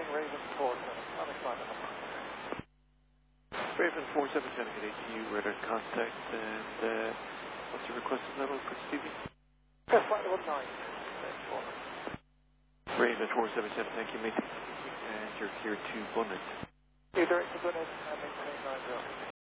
Raven 47, unexcited number. Raven 47, good ATU, radar contact, and what's your requested level for Stevie? Press flight level 9. Raven 477, thank you, mate. And you're here to Bunnet. You're direct to Bunnet and maintain 90.